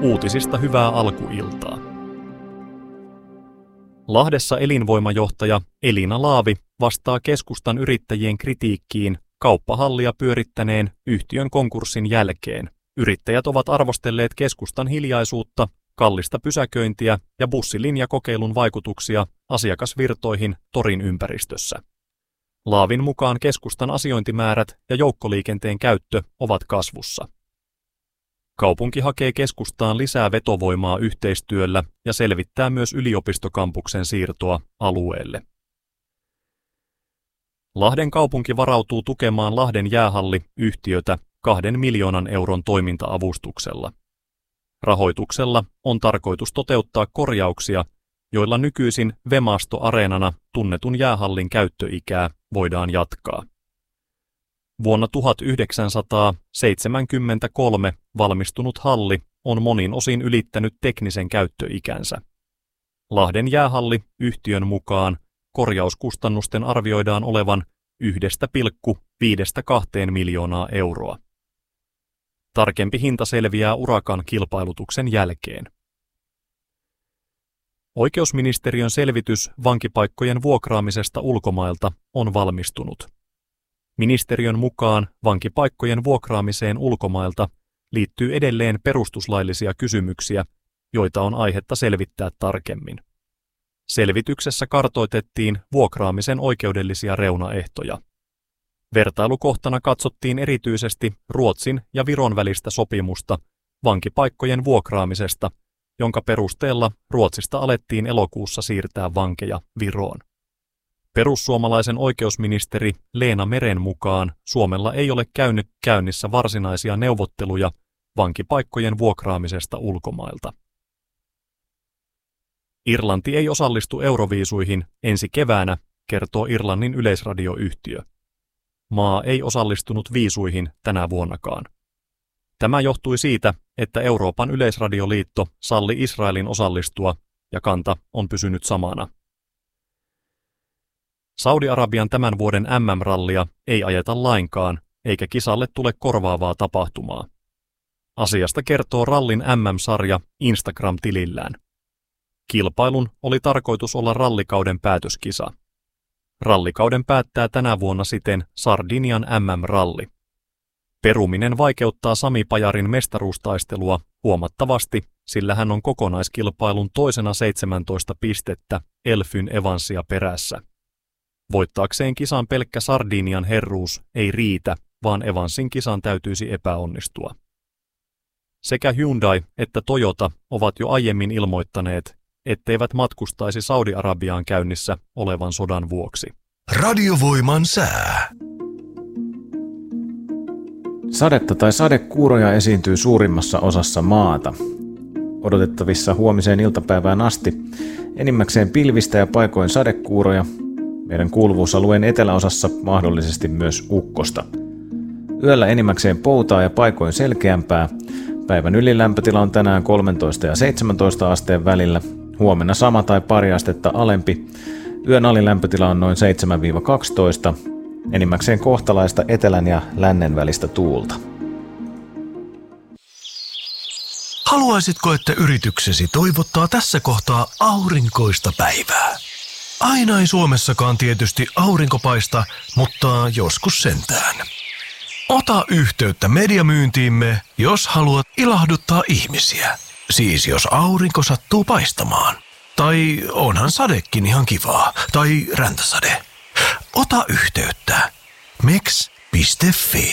Uutisista hyvää alkuiltaa. Lahdessa elinvoimajohtaja Elina Laavi vastaa keskustan yrittäjien kritiikkiin kauppahallia pyörittäneen yhtiön konkurssin jälkeen. Yrittäjät ovat arvostelleet keskustan hiljaisuutta, kallista pysäköintiä ja bussilinjakokeilun vaikutuksia asiakasvirtoihin torin ympäristössä. Laavin mukaan keskustan asiointimäärät ja joukkoliikenteen käyttö ovat kasvussa. Kaupunki hakee keskustaan lisää vetovoimaa yhteistyöllä ja selvittää myös yliopistokampuksen siirtoa alueelle. Lahden kaupunki varautuu tukemaan Lahden jäähalli-yhtiötä 2 miljoonan euron toiminta-avustuksella. Rahoituksella on tarkoitus toteuttaa korjauksia, joilla nykyisin Vemasto-areenana tunnetun jäähallin käyttöikää voidaan jatkaa. Vuonna 1973 valmistunut halli on monin osin ylittänyt teknisen käyttöikänsä. Lahden jäähalli-yhtiön mukaan korjauskustannusten arvioidaan olevan 1,5–2 miljoonaa euroa. Tarkempi hinta selviää urakan kilpailutuksen jälkeen. Oikeusministeriön selvitys vankipaikkojen vuokraamisesta ulkomailta on valmistunut. Ministeriön mukaan vankipaikkojen vuokraamiseen ulkomailta liittyy edelleen perustuslaillisia kysymyksiä, joita on aihetta selvittää tarkemmin. Selvityksessä kartoitettiin vuokraamisen oikeudellisia reunaehtoja. Vertailukohtana katsottiin erityisesti Ruotsin ja Viron välistä sopimusta vankipaikkojen vuokraamisesta, jonka perusteella Ruotsista alettiin elokuussa siirtää vankeja Viroon. Perussuomalaisen oikeusministeri Leena Meren mukaan Suomella ei ole käynyt käynnissä varsinaisia neuvotteluja vankipaikkojen vuokraamisesta ulkomailta. Irlanti ei osallistu euroviisuihin ensi keväänä, kertoo Irlannin yleisradioyhtiö. Maa ei osallistunut viisuihin tänä vuonnakaan. Tämä johtui siitä, että Euroopan yleisradioliitto salli Israelin osallistua ja kanta on pysynyt samana. Saudi-Arabian tämän vuoden MM-rallia ei ajeta lainkaan, eikä kisalle tule korvaavaa tapahtumaa. Asiasta kertoo rallin MM-sarja Instagram-tilillään. Kilpailun oli tarkoitus olla rallikauden päätöskisa. Rallikauden päättää tänä vuonna siten Sardinian MM-ralli. Peruminen vaikeuttaa Sami Pajarin mestaruustaistelua huomattavasti, sillä hän on kokonaiskilpailun toisena 17 pistettä Elfyn Evansia perässä. Voittaakseen kisan pelkkä Sardinian herruus ei riitä, vaan Evansin kisan täytyisi epäonnistua. Sekä Hyundai että Toyota ovat jo aiemmin ilmoittaneet, etteivät matkustaisi Saudi-Arabiaan käynnissä olevan sodan vuoksi. Radiovoiman sää. Sadetta tai sadekuuroja esiintyy suurimmassa osassa maata. Odotettavissa huomiseen iltapäivään asti enimmäkseen pilvistä ja paikoin sadekuuroja. Meidän kuuluvuusalueen eteläosassa mahdollisesti myös ukkosta. Yöllä enimmäkseen poutaa ja paikoin selkeämpää. Päivän ylilämpötila on tänään 13 ja 17 asteen välillä. Huomenna sama tai pari astetta alempi. Yön alilämpötila on noin 7–12. Enimmäkseen kohtalaista etelän ja lännen välistä tuulta. Haluaisitko, että yrityksesi toivottaa tässä kohtaa aurinkoista päivää? Aina ei Suomessakaan tietysti aurinko paista, mutta joskus sentään. Ota yhteyttä mediamyyntiimme, jos haluat ilahduttaa ihmisiä. Siis jos aurinko sattuu paistamaan. Tai onhan sadekin ihan kivaa. Tai räntäsade. Ota yhteyttä. meks.fi